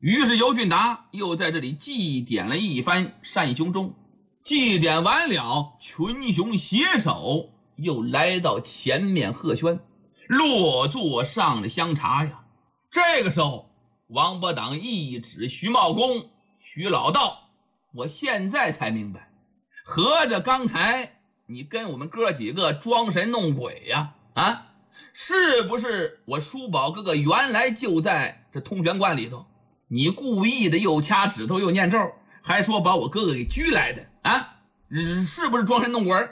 于是尤俊达又在这里祭奠了一番单雄忠。祭奠完了，群雄携手又来到前面贺轩，落座上了香茶呀。这个时候，王伯党一指徐茂公、徐老道，我现在才明白，合着刚才你跟我们哥几个装神弄鬼呀？是不是我叔宝哥哥原来就在这通玄关里头？你故意的又掐指头又念咒，还说把我哥哥给拘来的是不是装神弄鬼？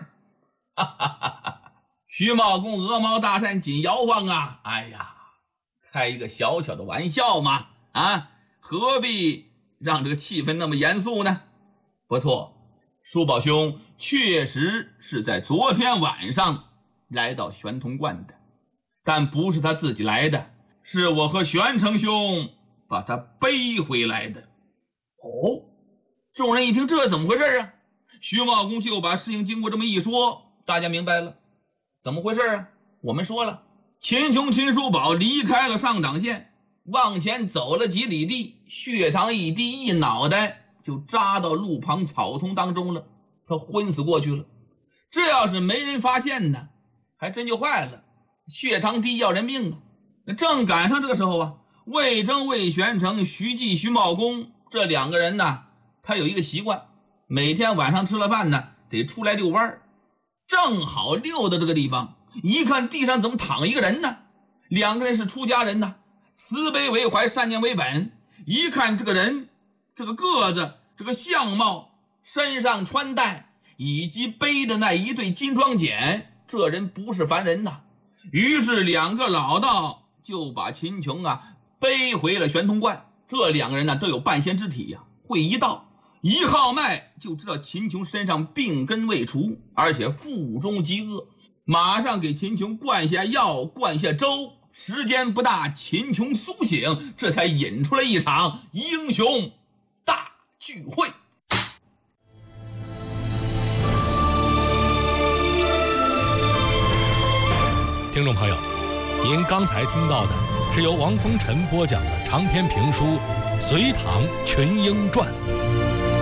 徐茂公鹅毛大扇紧摇晃啊！哎呀，开一个小小的玩笑嘛，何必让这个气氛那么严肃呢？不错，叔宝兄确实是在昨天晚上来到玄通观的，但不是他自己来的，是我和玄成兄把他背回来的。众人一听这怎么回事啊？徐茂公就把事情经过这么一说，大家明白了怎么回事啊？我们说了，秦琼秦叔宝离开了上党县，往前走了几里地，血糖一低，一脑袋就扎到路旁草丛当中了，他昏死过去了。这要是没人发现呢，还真就坏了，血糖低要人命啊。正赶上这个时候啊，魏征、魏玄成、徐继、徐茂公这两个人呢，他有一个习惯，每天晚上吃了饭呢，得出来遛弯。正好溜到这个地方，一看地上怎么躺一个人呢？两个人是出家人呢，慈悲为怀，善念为本。一看这个人，这个个子，这个相貌，身上穿戴，以及背的那一对金装锏，这人不是凡人呐。于是两个老道就把秦琼背回了玄通观。这两个人呢都有半仙之体呀，会一道一号脉就知道秦琼身上病根未除，而且腹中饥饿，马上给秦琼灌下药，灌下粥。时间不大，秦琼苏醒，这才引出了一场英雄大聚会。 听众朋友，您刚才听到的是由王风尘播讲的长篇评书《隋唐群英传》。